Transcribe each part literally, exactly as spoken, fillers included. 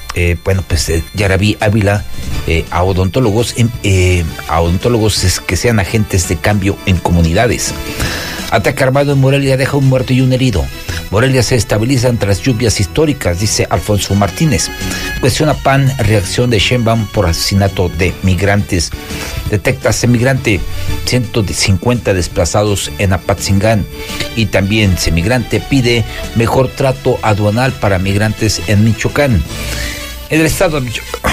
eh, bueno, pues eh, Yaraví Ávila, eh, a odontólogos, eh, a odontólogos es que sean agentes de cambio en comunidades. Ataque armado en Morelia deja un muerto y un herido. Morelia se estabilizan tras lluvias históricas, dice Alfonso Martínez. Cuestiona P A N, reacción de Sheinbaum por asesinato de migrantes. Detecta semigrante, ciento cincuenta desplazados en Apatzingán. Y también semigrante pide mejor trato aduanal para migrantes en Michoacán. En el estado de Michoacán,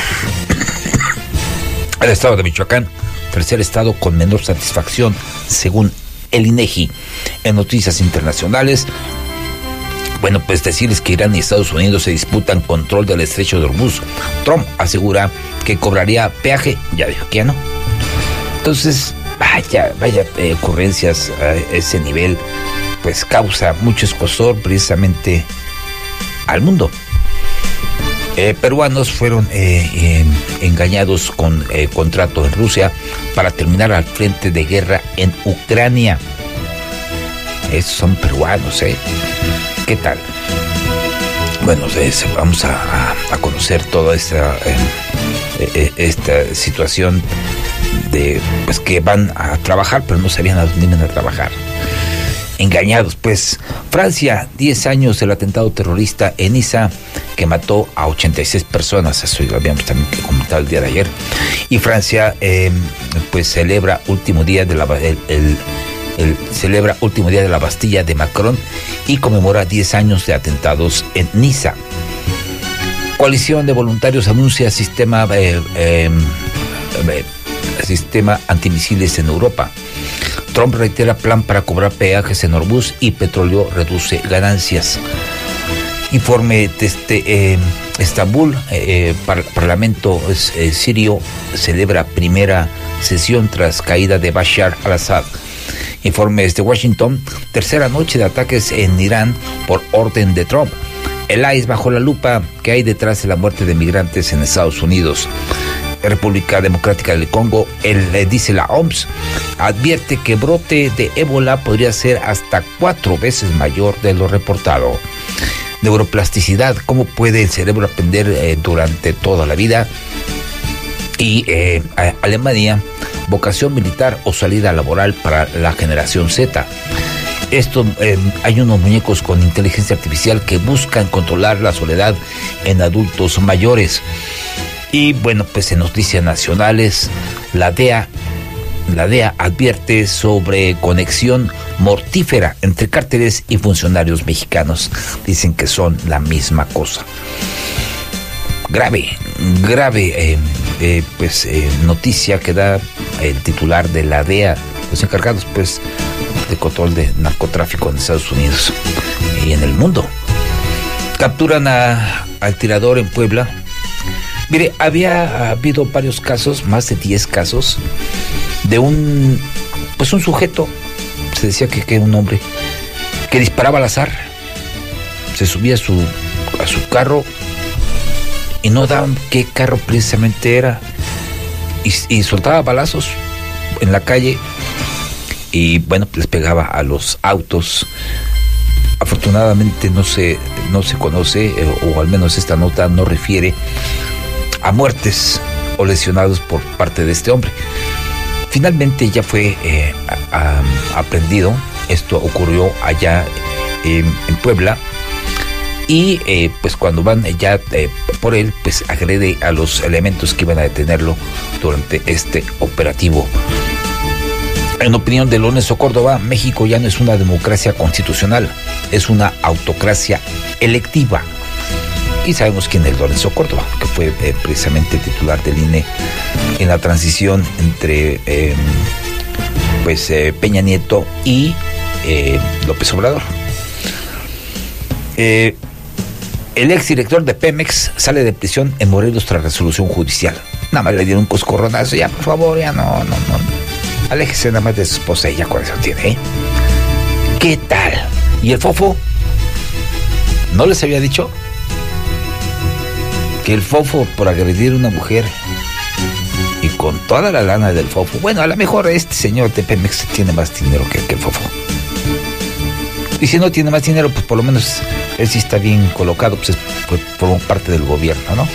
el estado de Michoacán, tercer estado con menor satisfacción, según el INEGI. En noticias internacionales, bueno, pues decirles que Irán y Estados Unidos se disputan control del estrecho de Hormuz. Trump asegura que cobraría peaje, ya dijo que ya no. Entonces, vaya, vaya eh, ocurrencias a ese nivel, pues causa mucho escozor precisamente al mundo. Eh, peruanos fueron eh, eh, engañados con eh, contrato en Rusia para terminar al frente de guerra en Ucrania. Esos son peruanos, ¿eh? ¿Qué tal? Bueno, pues, vamos a, a, a conocer toda esta, eh, eh, esta situación de pues que van a trabajar, pero no sabían a dónde iban a trabajar. Engañados, pues. Francia, diez años del atentado terrorista en Niza, que mató a ochenta y seis personas, eso lo habíamos también comentado el día de ayer. Y Francia, eh, pues celebra último día de la el, el, el celebra último día de la Bastilla de Macron y conmemora diez años de atentados en Niza. Coalición de voluntarios anuncia sistema eh, eh, eh, sistema antimisiles en Europa. Trump reitera plan para cobrar peajes en Hormuz y petróleo reduce ganancias. Informe de este, eh, Estambul, eh, par, Parlamento eh, sirio celebra primera sesión tras caída de Bashar al-Assad. Informes de Washington, tercera noche de ataques en Irán por orden de Trump. El I C E bajo la lupa, ¿qué hay detrás de la muerte de migrantes en Estados Unidos? República Democrática del Congo, el, eh, dice la O M S, advierte que brote de ébola podría ser hasta cuatro veces mayor de lo reportado. Neuroplasticidad, ¿cómo puede el cerebro aprender eh, durante toda la vida? Y eh, Alemania, vocación militar o salida laboral para la generación Z. Esto, eh, hay unos muñecos con inteligencia artificial que buscan controlar la soledad en adultos mayores. Y bueno, pues en noticias nacionales, la D E A, la D E A advierte sobre conexión mortífera entre cárteles y funcionarios mexicanos. Dicen que son la misma cosa. Grave, grave, eh, eh, pues eh, noticia que da el titular de la D E A, los encargados pues de control de narcotráfico en Estados Unidos y en el mundo. Capturan a, al tirador en Puebla. Mire, había habido varios casos, más de diez casos, de un, pues un sujeto, se decía que era un hombre, que disparaba al azar, se subía a su, a su carro y no daban qué carro precisamente era, y, y soltaba balazos en la calle y bueno, les pegaba a los autos. Afortunadamente no se, no se conoce, eh, o al menos esta nota no refiere a muertes o lesionados por parte de este hombre. Finalmente ya fue eh, a, a, aprendido. Esto ocurrió allá eh, en Puebla y eh, pues cuando van ya eh, por él, pues agrede a los elementos que iban a detenerlo durante este operativo. En opinión de Lorenzo Córdoba, México ya no es una democracia constitucional, es una autocracia electiva. Y sabemos quién es Lorenzo Córdoba, que fue eh, precisamente titular del I N E en la transición entre eh, pues eh, Peña Nieto y eh, López Obrador. Eh, el exdirector de Pemex sale de prisión en Morelos tras resolución judicial. Nada más le dieron un coscorronazo, ya por favor, ya no, no, no. Aléjese nada más de su esposa y ya con eso tiene, ¿eh? ¿Qué tal? ¿Y el Fofo? ¿No les había dicho que el Fofo, por agredir a una mujer y con toda la lana del Fofo, bueno, a lo mejor este señor de Pemex tiene más dinero que, que el Fofo? Y si no tiene más dinero, pues por lo menos él sí está bien colocado, pues es, pues, por parte del gobierno, ¿no?